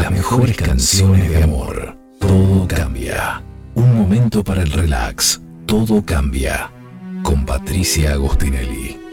las mejores canciones de amor. Todo cambia. Un momento para el relax. Todo cambia. Con Patricia Agostinelli.